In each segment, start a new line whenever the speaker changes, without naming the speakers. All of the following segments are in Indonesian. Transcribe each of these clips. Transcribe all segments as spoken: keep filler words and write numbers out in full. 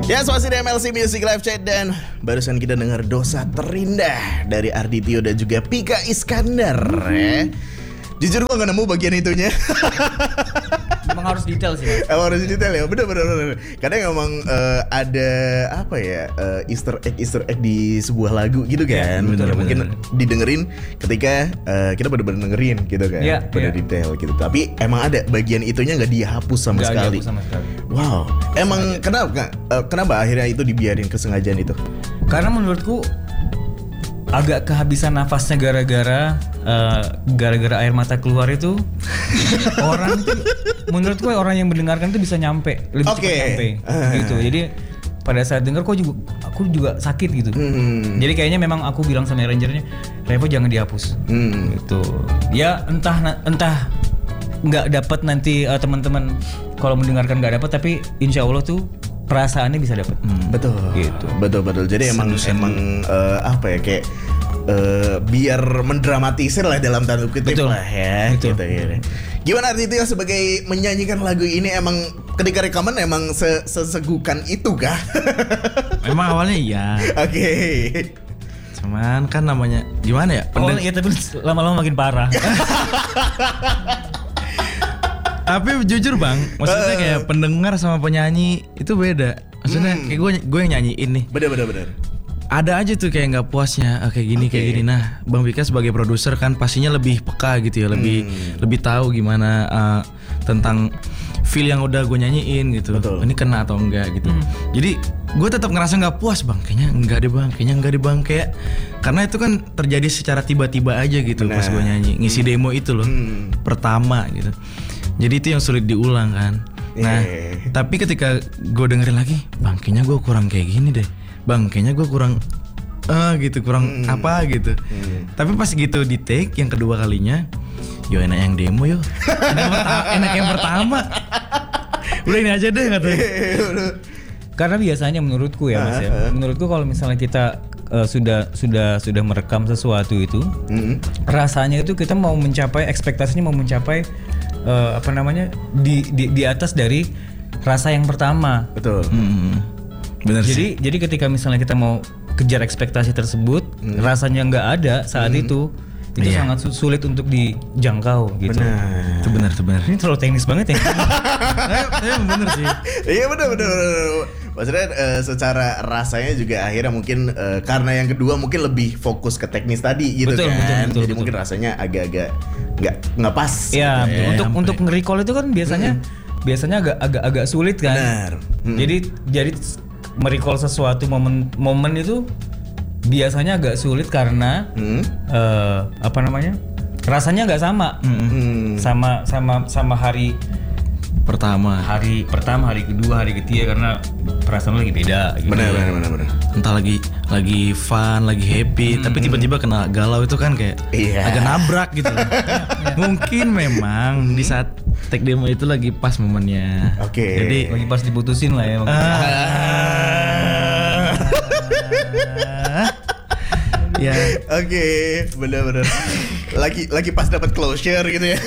Ya, masih di M L C Music Live Chat dan barusan kita dengar Dosa Terindah dari Arditio dan juga Pika Iskandar. Ya. Jujur gua gak nemu bagian itunya.
Emang harus detail sih.
Emang harus detail ya, bener bener bener. Kadang emang uh, ada apa ya uh, Easter egg Easter egg di sebuah lagu gitu kan.
Ya, betul,
ya, mungkin
betul.
didengerin ketika uh, kita bener-bener dengerin gitu kan.
Ya,
bener
ya.
detail gitu. Tapi emang ada bagian itunya nggak dihapus sama
Nggak
sekali.
dihapus sama sekali.
Wow. Emang kenapa uh, kenapa akhirnya itu dibiarin kesengajaan itu?
Karena menurutku agak kehabisan nafasnya gara-gara uh, gara-gara air mata keluar itu orang tuh, menurutku orang yang mendengarkan itu bisa nyampe lebih
Oke.
cepat nyampe
Ah.
gitu. Jadi pada saat dengar kok juga aku juga sakit gitu.
Hmm.
Jadi kayaknya memang aku bilang sama arrangernya, Revo jangan dihapus.
Hmm.
Gitu. Ya entah entah nggak dapat nanti uh, teman-teman kalau mendengarkan nggak dapat, tapi insya Allah tuh perasaannya bisa dapat.
Hmm, betul,
Gitu.
betul, betul. Jadi emang emang uh, apa ya kayak uh, biar mendramatisir lah dalam tanda kutip
Betul.
lah ya.
Betul.
Gitu, ya. Gimana Arditio sebagai menyanyikan lagu ini emang ketika rekaman emang se- sesegukan itu kah?
Memang awalnya iya,
Oke.
cuman kan namanya gimana ya?
Oh
Pendeng-
iya, tapi lama-lama makin parah.
Tapi jujur bang, maksudnya kayak pendengar sama penyanyi itu beda. Maksudnya
Hmm.
kayak gue gue yang nyanyiin nih.
Bener bener bener.
Ada aja tuh kayak nggak puasnya, ah, kayak gini
Oke.
kayak gini. Nah, Bang Pika sebagai produser kan pastinya lebih peka gitu ya, lebih
Hmm.
lebih tahu gimana uh, tentang feel yang udah gue nyanyiin gitu.
Betul.
Ini kena atau enggak gitu. Jadi gue tetap ngerasa nggak puas bang. Kayaknya enggak deh bang, kayaknya enggak deh bang kayak karena itu kan terjadi secara tiba-tiba aja gitu pas gue nyanyi ngisi demo itu loh
Hmm.
pertama gitu. Jadi itu yang sulit diulang kan. Nah,
Yeah.
tapi ketika gue dengerin lagi, bang kayaknya gue kurang kayak gini deh. Bang kayaknya gue kurang eh gitu, kurang
Hmm.
apa gitu.
Hmm.
Tapi pas gitu di take yang kedua kalinya, yo enak yang demo yo. enak, yang perta- enak yang pertama. Udah ini aja deh katanya.
Karena biasanya menurutku ya Mas ya, menurutku kalau misalnya kita uh, sudah sudah sudah merekam sesuatu itu,
Hmm.
rasanya itu kita mau mencapai ekspektasinya mau mencapai uh, apa namanya di, di di atas dari rasa yang pertama.
Betul.
Hmm, bener sih.
Jadi jadi ketika misalnya kita mau kejar ekspektasi tersebut, rasanya nggak ada saat itu, itu
Iya.
sangat su- sulit untuk dijangkau gitu.
Benar.
Itu benar, itu benar.
Ini terlalu teknis banget ya.
Iya bener sih.
Iya bener bener bener. Maksudnya eh, secara rasanya juga akhirnya mungkin eh, karena yang kedua mungkin lebih fokus ke teknis tadi gitu
Betul,
kan.
betul, betul,
Jadi
betul.
mungkin rasanya agak-agak nggak nggak pas.
Ya,
gitu
untuk
sampai.
untuk nge-recall itu kan biasanya biasanya agak agak agak sulit kan.
Benar. Hmm.
Jadi jadi merecall sesuatu momen momen itu biasanya agak sulit karena
Hmm.
eh, apa namanya? Rasanya nggak sama.
Hmm.
Sama sama sama hari
Pertama,
hari pertama, hari kedua, hari ketiga karena perasaan lagi beda gitu.
Benar benar benar benar.
entah lagi lagi fun, lagi happy, tapi tiba-tiba kena galau itu kan kayak
Iya.
agak nabrak gitu. Mungkin memang di saat take demo itu lagi pas momennya.
Oke.
Jadi
Lagi pas diputusin lah ya.
ah, ya
Oke, benar-benar. Lagi lagi pas dapat closure gitu ya.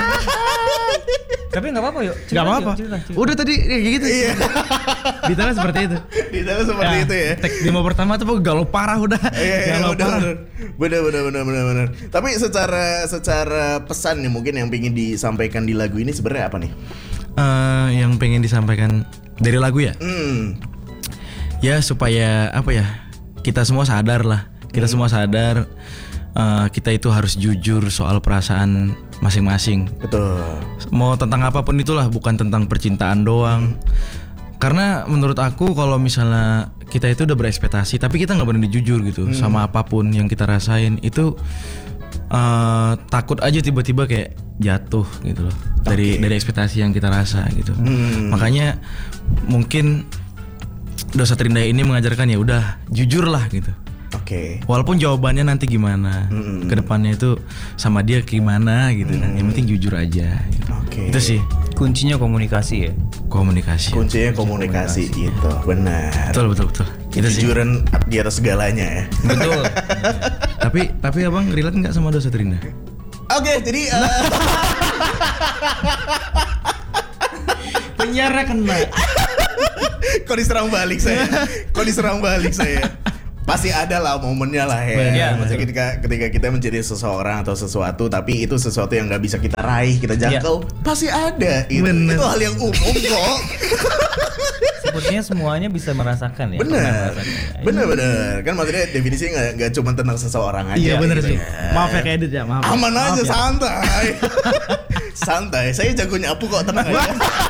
Tapi nggak apa-apa yuk.
nggak
Cerita,
apa-apa.
yuk, cerita, cerita.
Udah tadi kayak gitu.
Iya.
Detailnya seperti itu.
Di sana seperti
Ya,
itu ya.
Take demo pertama tuh galau parah udah.
Iya, iya,
Galau
benar,
parah.
benar, benar, benar, benar, benar, benar. Tapi secara secara pesan nih mungkin yang pengen disampaikan di lagu ini sebenarnya apa nih?
Eh, yang pengen disampaikan dari lagu ya?
Hmm,
Ya supaya apa ya? Kita semua sadar lah. Kita semua sadar eh, kita itu harus jujur soal perasaan masing-masing.
betul.
Mau tentang apapun itulah, bukan tentang percintaan doang. Karena menurut aku kalau misalnya kita itu udah berekspektasi, tapi kita nggak berani jujur gitu sama apapun yang kita rasain itu eh, takut aja tiba-tiba kayak jatuh gitu loh dari dari ekspektasi yang kita rasa gitu.
Hmm.
Makanya mungkin Dosa Terindah ini mengajarkan ya udah jujur lah gitu.
Oke.
Walaupun jawabannya nanti gimana,
Mm-mm.
kedepannya itu sama dia gimana gitu kan. Yang penting jujur aja. Gitu.
Oke.
Itu sih
Kuncinya komunikasi ya.
komunikasi.
Kuncinya komunikasi gitu. Benar.
Betul betul betul. Itu sih.
Kejujuran di atas segalanya ya.
Betul.
tapi tapi abang relate nggak sama Dosa Terindah?
Oke, jadi eh,
Penyiarnya kena.
Kok diserang balik saya? Kok diserang balik saya? Pasti ada lah momennya lah ya.
Benar.
Maksudnya ketika ketika kita menjadi seseorang atau sesuatu, tapi itu sesuatu yang nggak bisa kita raih, kita jangkau, pasti ada. Itu,
Bener.
itu hal yang umum kok.
Sepertinya semuanya bisa merasakan ya.
Bener,
pernah merasakan ya.
bener-bener. Kan maksudnya definisinya nggak nggak cuma tentang seseorang aja.
Iya bener
gitu
sih.
ya.
Maaf ya Kak Edit ya, maaf.
Aman
Maaf
aja,
ya.
santai. Santai. Saya jago nyapu kok, tenang aja.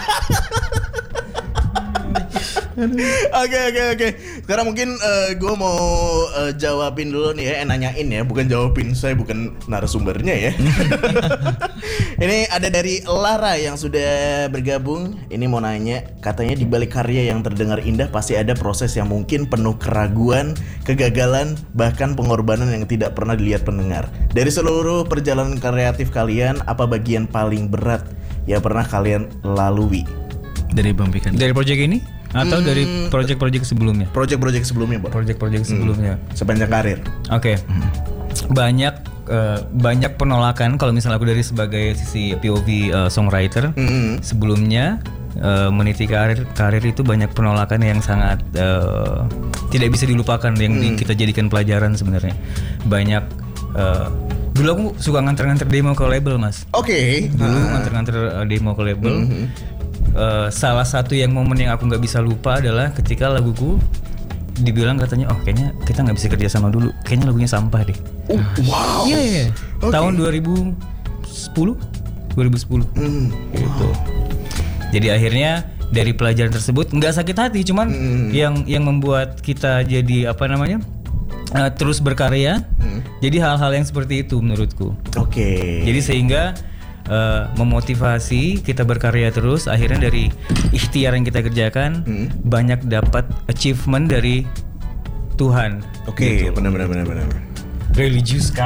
Oke oke oke. Sekarang mungkin gue mau uh, jawabin dulu nih ya, eh, nanyain ya, bukan jawabin. Saya bukan narasumbernya ya. Ini ada dari Lara yang sudah bergabung. Ini mau nanya, katanya di balik karya yang terdengar indah pasti ada proses yang mungkin penuh keraguan, kegagalan, bahkan pengorbanan yang tidak pernah dilihat pendengar. Dari seluruh perjalanan kreatif kalian, apa bagian paling berat yang pernah kalian lalui?
Dari Bang Pika.
Dari project ini atau
Hmm.
dari project-project sebelumnya?
Project-project sebelumnya, Bang.
Project-project sebelumnya.
Sepanjang karir.
Oke. Banyak eh, banyak penolakan kalau misalnya aku dari sebagai sisi P O V eh, songwriter.
Mm-hmm.
Sebelumnya eh, meniti karir karir itu banyak penolakan yang sangat eh, tidak bisa dilupakan yang di- kita jadikan pelajaran sebenarnya. Banyak eh, dulu aku suka nganter-nganter demo ke label, Mas.
Oke.
Dulu nganter-nganter eh, demo ke label. Eh, salah satu yang momen yang aku nggak bisa lupa adalah ketika laguku dibilang katanya, oh kayaknya kita nggak bisa kerja sama dulu, kayaknya lagunya sampah deh.
Oh, wow.
Iya, iya.
Oke.
Tahun dua ribu sepuluh dua ribu sepuluh
Hmm.
gitu. Jadi akhirnya dari pelajaran tersebut nggak sakit hati, cuman yang yang membuat kita jadi apa namanya eh, terus berkarya. Jadi hal-hal yang seperti itu menurutku.
Oke.
Jadi sehingga eh, memotivasi kita berkarya terus. Akhirnya dari ikhtiar yang kita kerjakan banyak dapat achievement dari Tuhan.
Oke, benar benar benar benar.
Religius kan?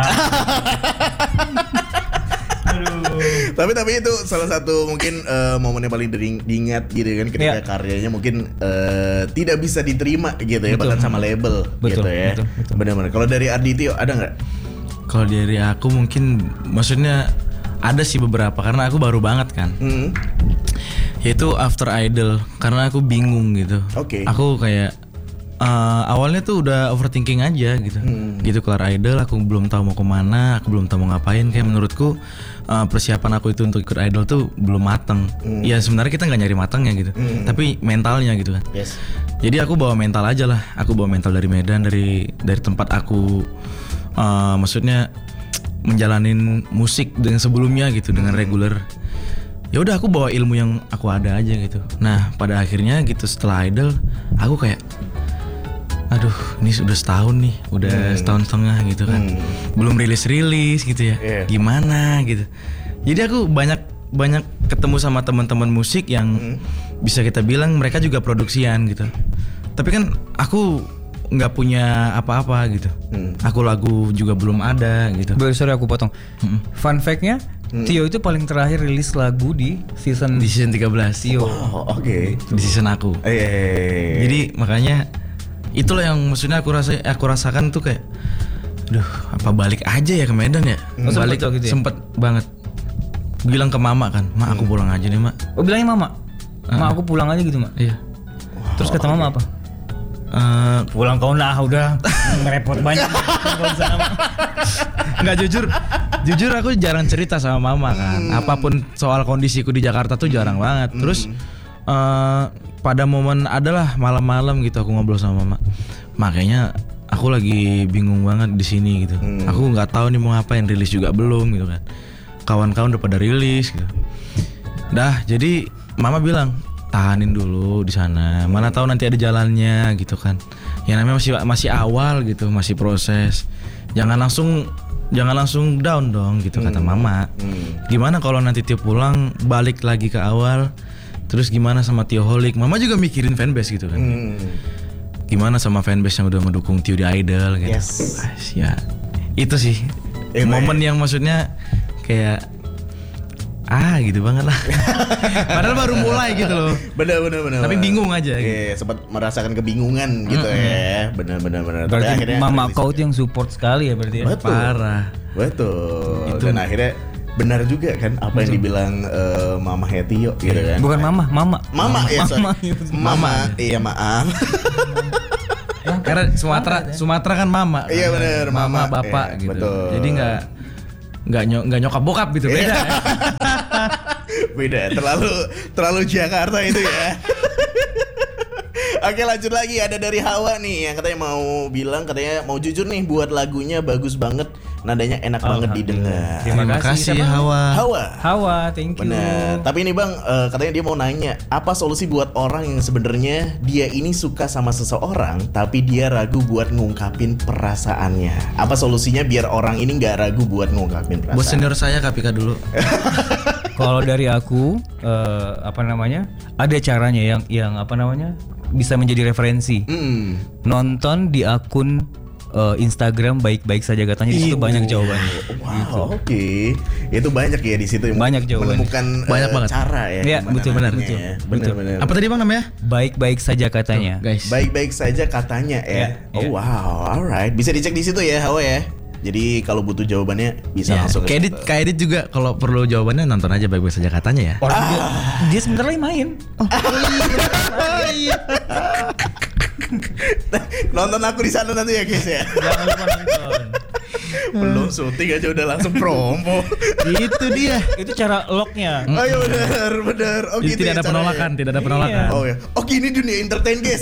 Tapi tapi itu salah satu mungkin eh, momen yang paling dering- diingat gitu kan, ketika
Iya.
karyanya mungkin eh, tidak bisa diterima gitu ya,
Betul.
bahkan sama label
Betul,
gitu ya.
betul, betul.
Benar-benar. Kalau dari Arditio ada nggak?
Kalau dari aku mungkin maksudnya ada sih beberapa karena aku baru banget kan.
Hmm.
Yaitu After Idol karena aku bingung gitu.
Oke.
Aku kayak eh, awalnya tuh udah overthinking aja gitu. Gitu kelar Idol aku belum tahu mau kemana, aku belum tahu mau ngapain. Kayak menurutku eh, persiapan aku itu untuk ikut Idol tuh belum mateng. Ya sebenarnya kita nggak nyari matangnya gitu, tapi mentalnya gitu kan.
Yes.
Jadi aku bawa mental aja lah. Aku bawa mental dari Medan, dari dari tempat aku eh, maksudnya menjalanin musik dengan sebelumnya gitu dengan reguler. Ya udah aku bawa ilmu yang aku ada aja gitu. Nah pada akhirnya gitu setelah Idol aku kayak aduh ini sudah setahun nih, udah setahun setengah gitu kan, belum rilis rilis gitu ya,
Iya.
gimana gitu. Jadi aku banyak banyak ketemu sama teman-teman musik yang bisa kita bilang mereka juga produksian gitu. Tapi kan aku nggak punya apa-apa gitu. Aku lagu juga belum ada gitu.
Bo- Sorry aku potong. Fun fact-nya, Tio itu paling terakhir rilis lagu di season
Di season tiga belas.
Tio.
Oh, oke.
Di season aku.
Eh.
Jadi makanya itulah yang maksudnya aku rasa aku rasakan tuh kayak duh, apa balik aja ya ke Medan ya?
Oh, sempet
balik
tuh gitu ya?
sempet banget. Bilang ke mama kan, "Mak, aku pulang aja nih, Mak."
Oh bilangnya mama, mak aku pulang aja gitu mak.
Iya.
Terus kata mama apa?
Eh,
Pulang kau lah udah ngerepot banyak. Kalau di sana, Mak.
Nggak jujur, jujur aku jarang cerita sama mama kan. Apapun soal kondisiku di Jakarta tuh jarang banget. Terus eh, pada momen adalah malam-malam gitu aku ngobrol sama mama. Makanya aku lagi bingung banget di sini gitu. Aku nggak tahu nih mau ngapain, rilis juga belum gitu kan. Kawan-kawan udah pada rilis gitu. Dah, jadi mama bilang tahanin dulu di sana. Mana tahu nanti ada jalannya gitu kan. Ya namanya masih masih awal gitu, masih proses. Jangan langsung jangan langsung down dong gitu kata mama. Gimana kalau nanti Tio pulang balik lagi ke awal? Terus gimana sama Tio Holik? Mama juga mikirin fanbase gitu kan.
Hmm.
Gimana sama fanbase yang udah mendukung Tio di Idol gitu.
Yes.
Ah, ya. Itu sih
Eh,
momen yang maksudnya kayak ah gitu banget lah. Padahal baru mulai gitu loh.
Benar benar benar.
Tapi bingung aja gitu.
Oke, sempat merasakan kebingungan gitu ya. Benar benar benar. Tapi
Berarti
akhirnya
mama
rilis
kau
juga.
tuh yang support sekali ya berarti ya.
Betul.
Parah.
Betul.
Itu.
Dan akhirnya benar juga kan apa yang dibilang uh, Mama Hetio gitu kan.
Bukan mama, mama.
Mama, ya, sorry.
Mama.
Mama, iya maaf.
Karena Sumatera Sumatera kan mama. Kan?
Iya benar,
mama,
mama
bapak
iya,
gitu.
Betul.
Jadi nggak nggak nyok nggak nyokap bokap gitu beda. Ya.
Beda, terlalu terlalu Jakarta itu ya. Oke, lanjut lagi, ada dari Hawa nih yang katanya mau bilang, katanya mau jujur nih buat lagunya bagus banget, nadanya enak banget didengar.
Terima
Terima
kasih,
kasih
siapa?
Hawa.
Hawa.
Hawa, thank you.
Bener. Tapi ini Bang, eh, katanya dia mau nanya, apa solusi buat orang yang sebenarnya dia ini suka sama seseorang, tapi dia ragu buat ngungkapin perasaannya? Apa solusinya biar orang ini nggak ragu buat ngungkapin perasaan?
Buat senior saya Kak Pika dulu.
Kalau dari aku, eh, apa namanya? Ada caranya yang yang apa namanya? Bisa menjadi referensi.
Hmm.
Nonton di akun eh, Instagram baik-baik saja katanya, di situ
Ih,
banyak jawabannya.
Wow, oke. Itu banyak ya di situ yang
Banyak jawabannya.
menemukan eh,
Banyak banget.
cara ya.
Iya,
gimana
betul, benar,
nanya
betul.
ya.
Betul.
Benar-benar.
Apa tadi Bang namanya?
Baik-baik saja katanya.
Guys.
Baik-baik saja katanya ya.
Iya,
Oh
iya.
wow, alright. Bisa dicek di situ ya, Hawa ya. Jadi kalau butuh jawabannya bisa
Ya,
langsung ke
Kayak Edit,
situ.
kayak Edit juga kalau perlu jawabannya nonton aja baik-baik saja katanya ya.
Orang dia, dia sebentar lagi main.
Nonton aku di sana nanti ya guys ya.
Jangan lupa nonton.
Belum syuting aja udah langsung promo.
Itu dia.
Itu cara locknya.
Oh iya benar, benar. Oh
Jadi
gitu
tidak
ya
ada
caranya.
penolakan, tidak ada penolakan.
Oh ya. Oh gini dunia entertain guys.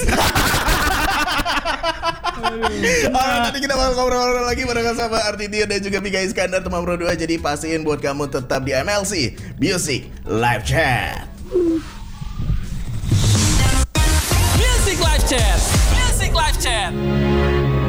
Alright, nanti kita bakal ngobrol-ngobrol lagi bareng sama Artitio dan juga Pika Iskandar teman Pro dua. Jadi pastiin buat kamu tetap di M L C Music Live Chat.
Music Live Chat. Music Live Chat.